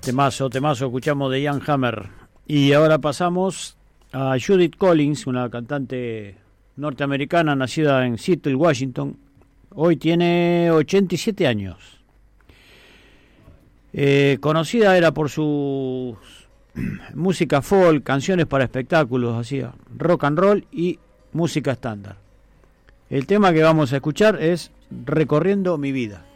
Temazo, escuchamos de Jan Hammer. Y ahora pasamos a Judith Collins, una cantante norteamericana nacida en Seattle, Washington. Hoy tiene 87 años. Conocida era por su música folk, canciones para espectáculos, hacía rock and roll y música estándar. El tema que vamos a escuchar es Recorriendo mi vida.